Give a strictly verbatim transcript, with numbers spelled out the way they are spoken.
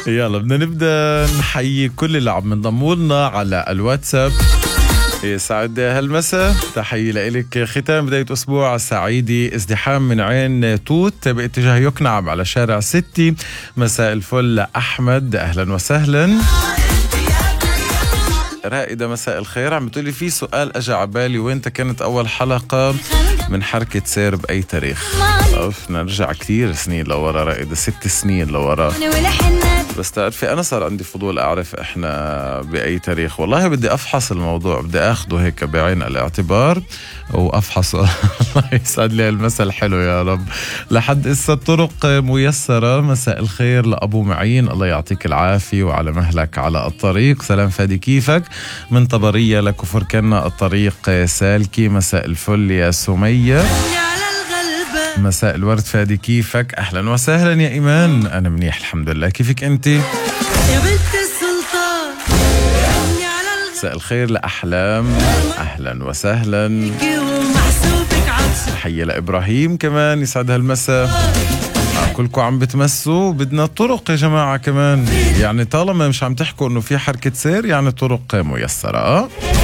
يلا بدنا نبدا نحيي كل اللي عم ينضموا لنا على الواتساب. يسعد هالمساء، تحية لإلك. ختام بداية أسبوع سعيدة. ازدحام من عين توت باتجاه يقنعم على شارع ستي. مساء الفل أحمد، أهلا وسهلا. رائدة مساء الخير، عم بتقولي في سؤال أجا عبالي، وين كانت أول حلقة من حركة سير بأي تاريخ؟ أوف، نرجع كتير سنين لورا رائدة، ست سنين لورا. بس تعرفي أنا صار عندي فضول أعرف إحنا بأي تاريخ. والله بدي أفحص الموضوع، بدي أخده هيك بعين الاعتبار وأفحص. الله يسعد لي المثل حلو يا رب. لحد إسا الطرق ميسرة. مساء الخير لأبو معين، الله يعطيك العافية وعلى مهلك على الطريق. سلام فادي، كيفك؟ من طبرية لكفر كنا الطريق سالكي. مساء الفل يا سمية. مساء الورد فادي، كيفك؟ أهلا وسهلا يا إيمان. أنا منيح الحمد لله، كيفك أنت؟ يا بنت السلطان. مساء الخير لأحلام، أهلا وسهلا. تحية لإبراهيم كمان، يسعد هالمساء. كلكم عم بتمسوا، بدنا طرق يا جماعة كمان، يعني طالما مش عم تحكوا إنه في حركة سير يعني طرق ميسرة.